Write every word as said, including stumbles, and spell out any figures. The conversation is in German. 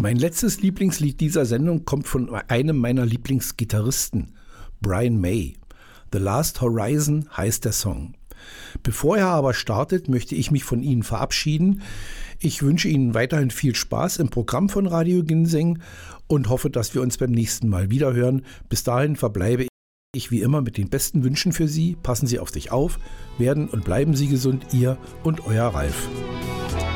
Mein letztes Lieblingslied dieser Sendung kommt von einem meiner Lieblingsgitarristen, Brian May. The Last Horizon heißt der Song. Bevor er aber startet, möchte ich mich von Ihnen verabschieden. Ich wünsche Ihnen weiterhin viel Spaß im Programm von Radio Ginseng und hoffe, dass wir uns beim nächsten Mal wiederhören. Bis dahin verbleibe ich wie immer mit den besten Wünschen für Sie. Passen Sie auf sich auf, werden und bleiben Sie gesund, Ihr und Euer Ralf.